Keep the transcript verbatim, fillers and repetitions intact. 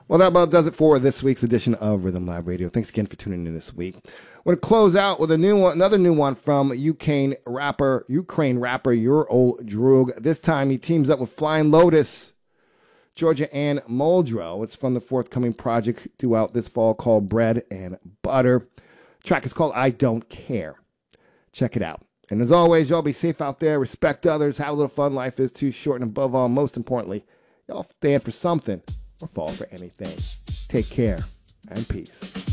Well, that about does it for this week's edition of Rhythm Lab Radio. Thanks again for tuning in this week. We're going to close out with a new one, another new one from Ukraine rapper, Ukraine rapper Yur Droog. This time he teams up with Flying Lotus, Georgia Ann Muldrow. It's from the forthcoming project due out this fall called Bread and Butter. The track is called I Don't Care. Check it out. And as always, y'all be safe out there, respect others, have a little fun. Life is too short, and above all, most importantly, y'all stand for something or fall for anything. Take care and peace.